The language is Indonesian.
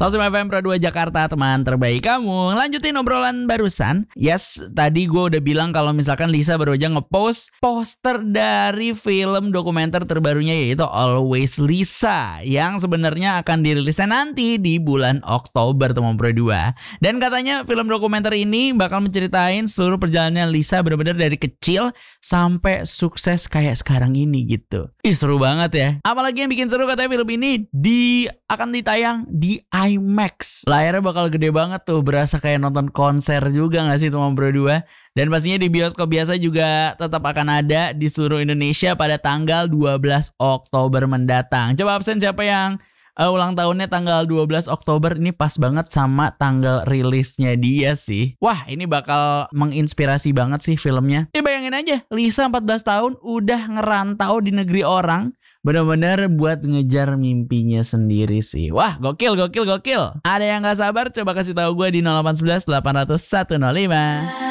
105 FM Pro 2 Jakarta, teman terbaik kamu. Lanjutin obrolan barusan. Yes, tadi gue udah bilang kalau misalkan Lisa baru aja ngepost poster dari film dokumenter terbarunya, yaitu Always Lisa, yang sebenarnya akan dirilisnya nanti di bulan Oktober, teman Pro 2. Dan katanya film dokumenter ini bakal menceritain seluruh perjalanan Lisa benar-benar dari kecil sampai sukses kayak sekarang ini gitu. Ih, seru banget ya. Apalagi yang bikin seru, katanya film ini akan ditayang di IMAX. Layarnya bakal gede banget tuh, berasa kayak nonton konser juga gak sih teman Bro 2? Dan pastinya di bioskop biasa juga tetap akan ada di seluruh Indonesia pada tanggal 12 Oktober mendatang. Coba absen siapa yang ulang tahunnya tanggal 12 Oktober, ini pas banget sama tanggal rilisnya dia sih. Wah, ini bakal menginspirasi banget sih filmnya. Bayangin aja, Lisa 14 tahun udah ngerantau di negeri orang, bener-bener buat ngejar mimpinya sendiri sih. Wah, gokil. Ada yang gak sabar? Coba kasih tahu gue di 0811 800 105.